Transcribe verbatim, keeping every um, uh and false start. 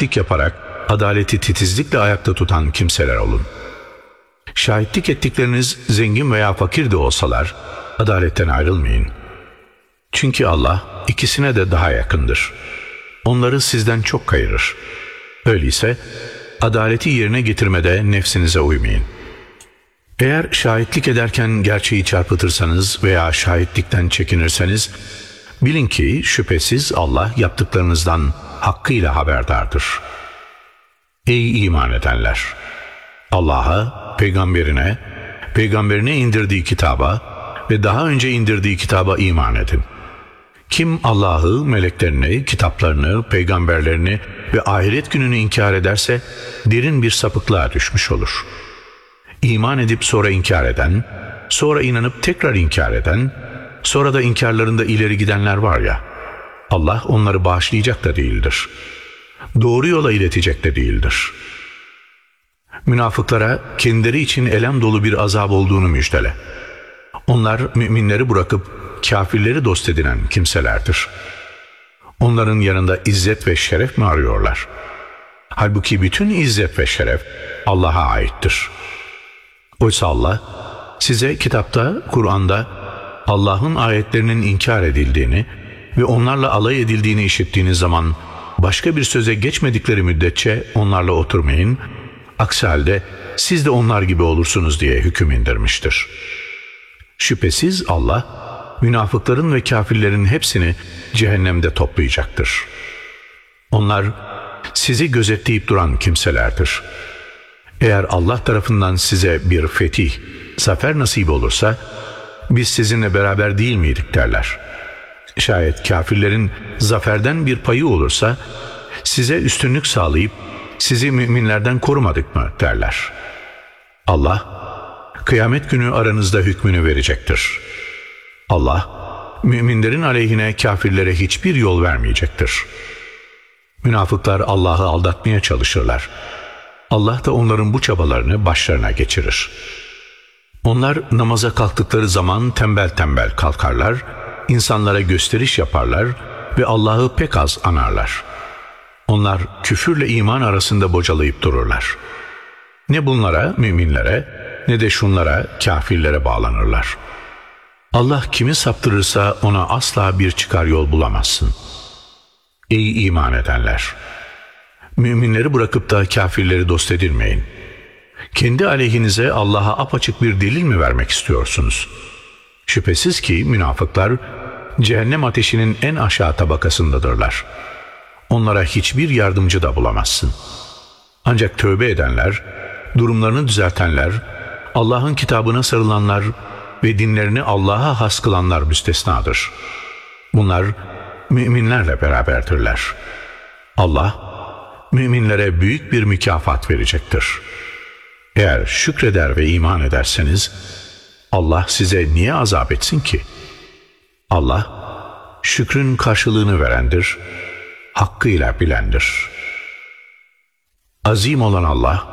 şahitlik yaparak adaleti titizlikle ayakta tutan kimseler olun. Şahitlik ettikleriniz zengin veya fakir de olsalar adaletten ayrılmayın. Çünkü Allah ikisine de daha yakındır. Onları sizden çok kayırır. Öyleyse adaleti yerine getirmede nefsinize uymayın. Eğer şahitlik ederken gerçeği çarpıtırsanız veya şahitlikten çekinirseniz, bilin ki şüphesiz Allah yaptıklarınızdan hakkıyla haberdardır. Ey iman edenler! Allah'a, peygamberine, peygamberine indirdiği kitaba ve daha önce indirdiği kitaba iman edin. Kim Allah'ı, meleklerini, kitaplarını, peygamberlerini ve ahiret gününü inkar ederse derin bir sapıklığa düşmüş olur. İman edip sonra inkar eden, sonra inanıp tekrar inkar eden, sonra da inkarlarında ileri gidenler var ya, Allah onları bağışlayacak da değildir. Doğru yola iletecek de değildir. Münafıklara kendileri için elem dolu bir azap olduğunu müjdele. Onlar müminleri bırakıp kafirleri dost edinen kimselerdir. Onların yanında izzet ve şeref mi arıyorlar? Halbuki bütün izzet ve şeref Allah'a aittir. Oysa Allah size kitapta, Kur'an'da Allah'ın ayetlerinin inkar edildiğini ve onlarla alay edildiğini işittiğiniz zaman başka bir söze geçmedikleri müddetçe onlarla oturmayın, aksi halde siz de onlar gibi olursunuz diye hüküm indirmiştir. Şüphesiz Allah münafıkların ve kafirlerin hepsini cehennemde toplayacaktır. Onlar sizi gözetleyip duran kimselerdir. Eğer Allah tarafından size bir fetih, zafer nasip olursa, biz sizinle beraber değil miydik derler. Şayet kafirlerin zaferden bir payı olursa, size üstünlük sağlayıp sizi müminlerden korumadık mı derler. Allah, kıyamet günü aranızda hükmünü verecektir. Allah, müminlerin aleyhine kafirlere hiçbir yol vermeyecektir. Münafıklar Allah'ı aldatmaya çalışırlar. Allah da onların bu çabalarını başlarına geçirir. Onlar namaza kalktıkları zaman tembel tembel kalkarlar, insanlara gösteriş yaparlar ve Allah'ı pek az anarlar. Onlar küfürle iman arasında bocalayıp dururlar. Ne bunlara, müminlere, ne de şunlara, kafirlere bağlanırlar. Allah kimi saptırırsa ona asla bir çıkar yol bulamazsın. Ey iman edenler! Müminleri bırakıp da kafirleri dost edilmeyin. Kendi aleyhinize Allah'a apaçık bir delil mi vermek istiyorsunuz? Şüphesiz ki münafıklar cehennem ateşinin en aşağı tabakasındadırlar. Onlara hiçbir yardımcı da bulamazsın. Ancak tövbe edenler, durumlarını düzeltenler, Allah'ın kitabına sarılanlar ve dinlerini Allah'a has kılanlar müstesnadır. Bunlar müminlerle beraberdirler. Allah, müminlere büyük bir mükafat verecektir. Eğer şükreder ve iman ederseniz, Allah size niye azap etsin ki? Allah, şükrün karşılığını verendir, hakkıyla bilendir. Azim olan Allah,